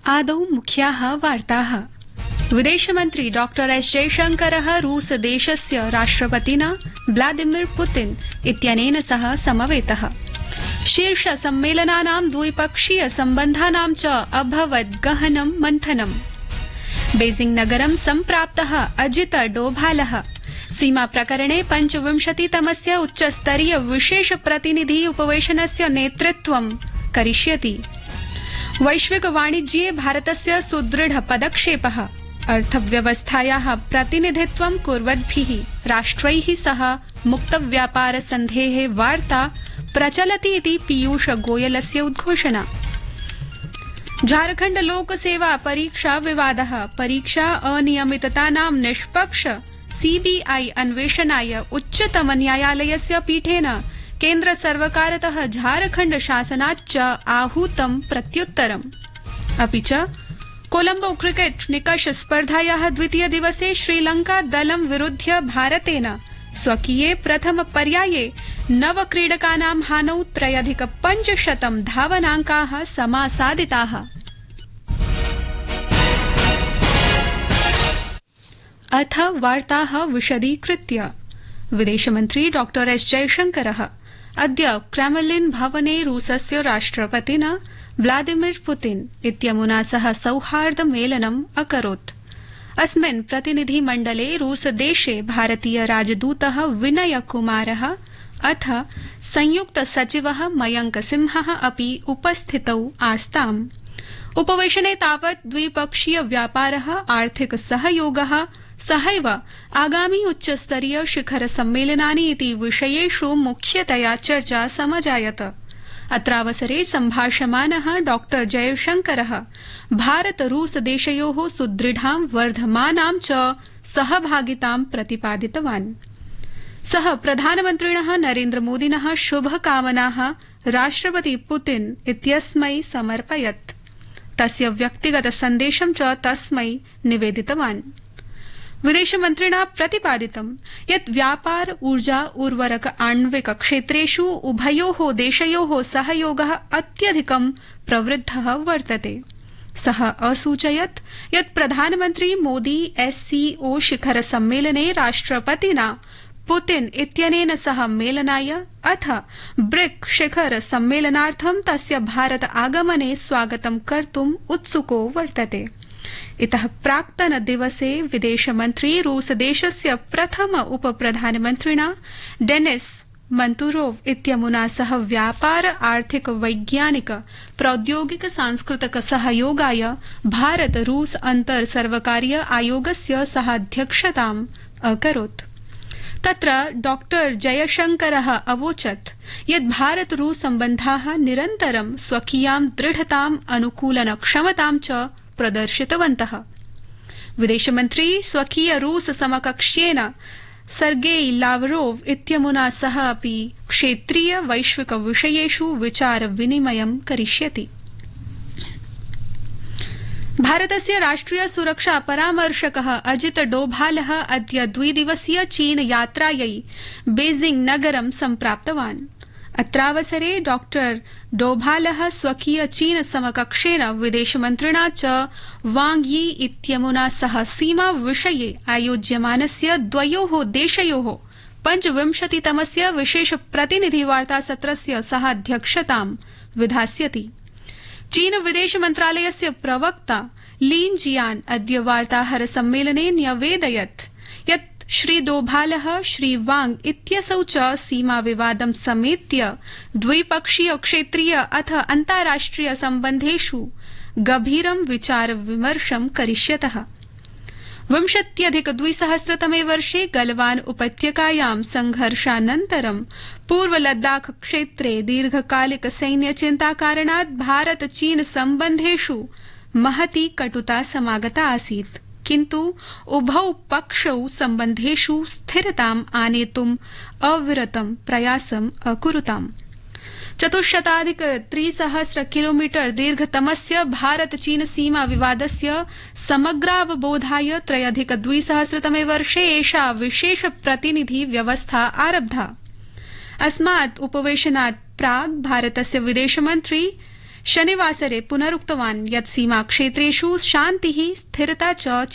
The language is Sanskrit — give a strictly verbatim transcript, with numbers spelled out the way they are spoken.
आदौ मुख्याः वार्ताः। विदेशमन्त्री डॉक्टर एस जयशंकरः रूस देशस्य राष्ट्रपतिना व्लादिमीर पुतिन इत्यनेन सह समवेतः। शीर्ष सम्मेलनानां द्विपक्षीय सम्बन्धानां च अभवत् गहनं मन्थनम्। बेजिंग नगरं सम्प्राप्तः अजित डोभालः सीमा प्रकरणे पञ्चविंशतितमस्य उच्चस्तरीय विशेष प्रतिनिधि उपवेशनस्य नेतृत्वं करिष्यति। वैश्विक वाणिज्ये भारतस्य सुदृढ पदक्षेपः। अर्थव्यवस्थायाः प्रतिनिधित्वं कुर्वद्भिः राष्ट्रैः सह मुक्तव्यापार सन्धेः वार्ता प्रचलति इति पीयूष गोयलस्य उद्घोषणा। झारखण्ड लोकसेवा परीक्षा विवादः। परीक्षा अनियमिततानां निष्पक्ष सीबीआई अन्वेषणाय उच्चतम न्यायालयस्य पीठेन केन्द्र सर्वकारतः झारखण्ड शासनाच्च आहूतं प्रत्युत्तरम्। अपि च कोलंबो क्रिकेट निकष स्पर्धायाः द्वितीय दिवसे श्रीलंका दलं विरुध्य भारतेन स्वकीये प्रथम पर्याये नव क्रीडकानां हानौ त्रयधिक पञ्चशतं धावनाङ्काः समासादिताः। अथ वार्ताः विशदीकृत्य। विदेशमन्त्री डॉक्टर एस जयशंकरः अद्य क्रेमलिन भवने रूसस्य राष्ट्रपतिना व्लादिमीर पुतिन इत्यमुना सह सौहार्द मेलनम् अकरोत्। अस्मिन् प्रतिनिधिमण्डले रूसदेशे भारतीय राजदूतः विनय कुमारः अथ संयुक्त सचिवः मयंक सिंहः अपि उपस्थितौ आस्ताम्। उपवेशने तावत् द्विपक्षीय व्यापारः, आर्थिक सहयोगः सहैव आगामी उच्चस्तरीय शिखर सम्मेलनानि इति विषयेषु मुख्यतया चर्चा समजायत। अत्रावसरे सम्भाषमानः डॉक्टर जयशंकरः भारत रूस देशयोः सुदृढां वर्धमानां च सहभागितां प्रतिपादितवान्। सः प्रधानमन्त्रिणः नरेन्द्र मोदिनः शुभकामनाः राष्ट्रपति पुतिन इत्यस्मै समर्पयत्। तस्य व्यक्तिगत सन्देशं च तस्मै निवेदितवान्। विदेशमन्त्रिणा प्रतिपादितं यत् व्यापार, ऊर्जा, उर्वरक, आण्विक क्षेत्रेषु उभयोः देशयोः सहयोगः अत्यधिकं प्रवृद्धः वर्तते। सः असूचयत् यत् प्रधानमन्त्री मोदी एससीओ शिखर सम्मेलने राष्ट्रपतिना पुतिन इत्यनेन सह मेलनाय अथ ब्रिक् शिखर सम्मेलनार्थं तस्य भारत आगमने स्वागतं कर्तुम् उत्सुको वर्तते। इतः प्राक्तन दिवसे विदेशमन्त्री रूसदेशस्य प्रथम उपप्रधानमन्त्रिणा डेनिस मन्तुरोव इत्यमुना सह व्यापार, आर्थिक, वैज्ञानिक, प्रौद्योगिक, सांस्कृतिक सहयोगाय भारत रूस अन्तर सर्वकारीय आयोगस्य सहाध्यक्षताम् अकरोत्। तत्र डॉक्टर जयशंकरः अवोचत् यत् भारत रूस सम्बन्धाः निरन्तरं स्वकीयां दृढताम्, अनुकूलन क्षमतां च प्रदर्शितवन्तः। विदेशमन्त्री स्वकीय रूस समकक्ष्येन सर्गेई लावरोव इत्यमुना सह अपि क्षेत्रीय वैश्विक विषयेषु विचार विनिमयं करिष्यति। भारतस्य राष्ट्रिय सुरक्षा परामर्शकः अजित डोभालः अद्य द्विदिवसीय चीन यात्रायै बेजिंग नगरं सम्प्राप्तवान्। अत्रावसरे डॉक्टर डोभालः स्वकीय चीन समकक्षेन विदेशमन्त्रिणा च वांग यी इत्यमुना सह सीमा विषये आयोज्यमानस्य द्वयोः देशयोः पञ्चविंशतितमस्य विशेष प्रतिनिधि वार्तासत्रस्य सहाध्यक्षतां विधास्यति। चीन विदेश मन्त्रालयस्य प्रवक्ता लीन जियान अद्य वार्ताहर सम्मेलने न्यवेदयत् यत् श्री डोभालः श्री वांग इत्यसौ च सीमा विवादं समेत्य द्विपक्षीय, क्षेत्रीय अथ अन्ताराष्ट्रिय सम्बन्धेषु गभीरं विचार विमर्शं करिष्यतः। विंशत्यधिक द्विसहस्रतमे वर्षे गलवान उपत्यकायां संघर्षानन्तरं पूर्व लद्दाख क्षेत्रे दीर्घकालिक सैन्य चिन्ता कारणात् भारत चीन सम्बन्धेषु महती कटुता समागता आसीत्, किन्तु उभौ पक्षौ सम्बन्धेषु स्थिरताम् आनेतुम् अविरतं प्रयासम् अकुरुताम्। चतुश्शताधिक त्रिसहस्र किलोमीटर दीर्घतमस्य भारत चीन सीमा विवादस्य समग्रावबोधाय त्रयधिक द्विसहस्रतमे वर्षे एषा विशेष प्रतिनिधि व्यवस्था आरब्धा। अस्मात् उपवेशनात् प्राक् भारतस्य विदेशमन्त्री शनिवासरे पुनरुक्तवान् यत् सीमाक्षेत्रेषु शान्ति स्थिरता च